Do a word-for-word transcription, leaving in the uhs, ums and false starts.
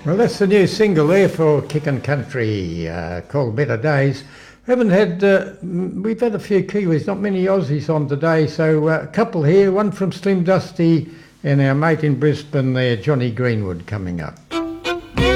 Well, that's the new single there for Kickin' Country, uh, called Better Days. We haven't had, uh, m- we've had a few Kiwis, not many Aussies on today, so uh, a couple here, one from Slim Dusty and our mate in Brisbane there, Johnny Greenwood, coming up.